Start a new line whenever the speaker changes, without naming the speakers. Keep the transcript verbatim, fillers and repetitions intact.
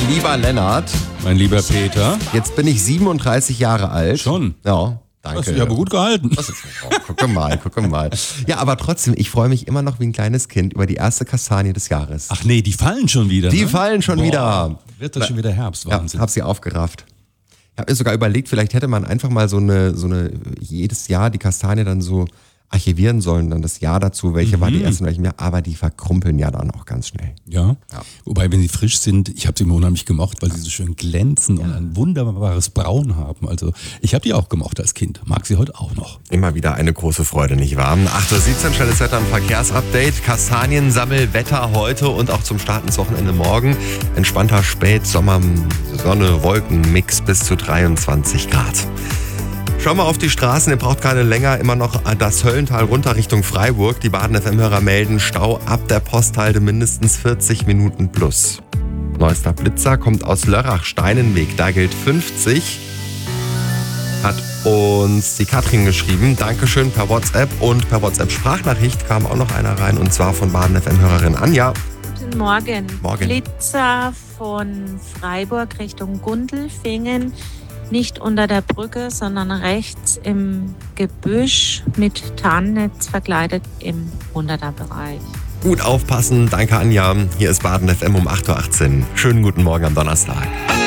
Lieber Lennart.
Mein lieber Peter.
Jetzt bin ich siebenunddreißig Jahre alt.
Schon?
Ja, danke.
Hast du dich aber gut gehalten.
Das ist, oh, guck mal, guck mal. Ja, aber trotzdem, ich freue mich immer noch wie ein kleines Kind über die erste Kastanie des Jahres.
Ach nee, die fallen schon wieder.
Die
ne?
fallen schon
Boah,
wieder.
Wird das schon wieder Herbst, Wahnsinn.
Ja, hab sie aufgerafft. Ich habe mir sogar überlegt, vielleicht hätte man einfach mal so eine, so eine, jedes Jahr die Kastanie dann so archivieren sollen, dann das Jahr dazu, welche
Mhm.
war die erste in welchem Jahr, aber die verkrumpeln ja dann auch ganz schnell.
Ja.
Ja.
Wobei, wenn sie frisch sind, ich habe sie immer unheimlich gemocht, weil sie so schön glänzen und ein wunderbares Braun haben. Also ich habe die auch gemocht als Kind. Mag sie heute auch noch.
Immer wieder eine große Freude, nicht wahr? acht Uhr siebzehn, schnelles Wetter- und Verkehrsupdate. Kastaniensammelwetter heute und auch zum Start ins Wochenende morgen. Entspannter Spätsommer, Sonne, Wolken-Mix bis zu dreiundzwanzig Grad. Schau mal auf die Straßen, ihr braucht keine länger, immer noch das Höllental runter Richtung Freiburg. Die Baden-F M-Hörer melden Stau ab der Posthalde mindestens vierzig Minuten plus. Neuester Blitzer kommt aus Lörrach, Steinenweg, da gilt fünfzig. Hat uns die Katrin geschrieben, Dankeschön per WhatsApp und per WhatsApp-Sprachnachricht kam auch noch einer rein und zwar von Baden-F M-Hörerin Anja.
Guten Morgen.
Morgen.
Blitzer von Freiburg Richtung Gundelfingen. Nicht unter der Brücke, sondern rechts im Gebüsch mit Tarnnetz verkleidet im hunderter Bereich.
Gut aufpassen, danke Anja. Hier ist Baden-F M um acht Uhr achtzehn. Schönen guten Morgen am Donnerstag.